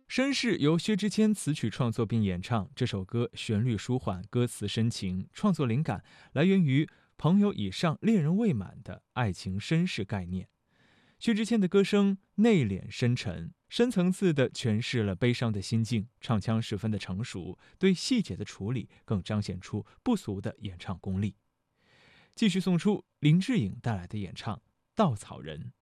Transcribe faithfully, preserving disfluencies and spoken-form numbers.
绅士由薛之谦词曲创作并演唱，这首歌旋律舒缓，歌词深情，创作灵感来源于朋友以上、恋人未满的爱情绅士概念。薛之谦的歌声内敛深沉，深层次地诠释了悲伤的心境，唱腔十分的成熟，对细节的处理更彰显出不俗的演唱功力。继续送出林志颖带来的演唱《稻草人》。